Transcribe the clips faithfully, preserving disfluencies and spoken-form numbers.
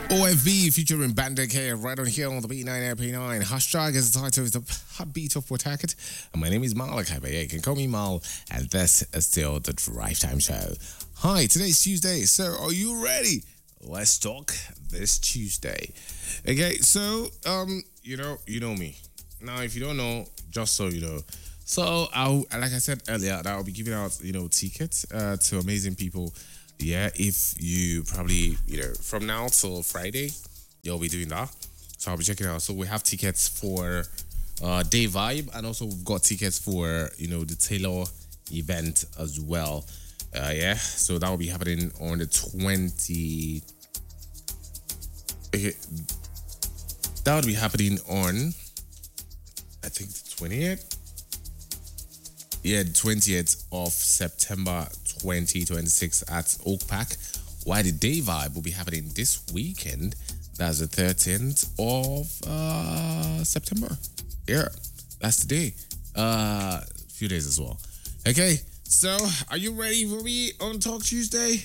O F B featuring Bandit K right on here on the B ninety-nine point nine. Hashtag is the title is the heartbeat of Pawtucket. And my name is Mal Akabe. You can call me Mal, and this is still the Drive Time Show. Hi, today's Tuesday. So, are you ready? Let's talk this Tuesday. Okay, so um, you know, you know me. Now, if you don't know, just so you know. So, I'll like I said earlier, that I'll be giving out, you know, tickets uh, to amazing people. Yeah, if you probably, you know, from now till Friday, you'll be doing that. So I'll be checking out. So we have tickets for uh, Day Vibe, and also we've got tickets for, you know, the Taylor event as well. Uh, yeah, so that will be happening on the twentieth. Okay. That will be happening on, I think, the twentieth. Yeah, the twentieth of September twenty twenty-six at Oak Park. While the Day Vibe will be happening this weekend. That's the thirteenth of uh, September. Yeah, that's the day. Uh, a few days as well. Okay, so are you ready for me on Talk Tuesday?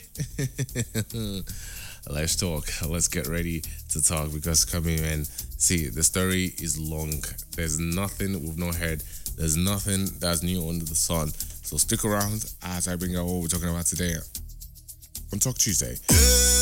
Let's talk. Let's get ready to talk because coming in, see, the story is long. There's nothing we've not heard. There's nothing that's new under the sun. So stick around as I bring out what we're talking about today on Talk Tuesday.